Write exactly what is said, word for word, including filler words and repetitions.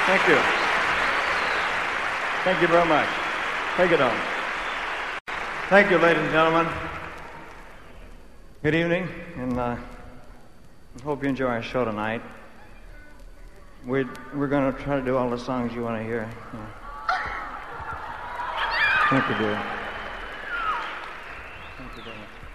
Thank you. Thank you very much. Take it on. Thank you, ladies and gentlemen. Good evening, and uh, I hope you enjoy our show tonight. We're, we're going to try to do all the songs you want to hear. Yeah. Thank you, dear. Thank you very much.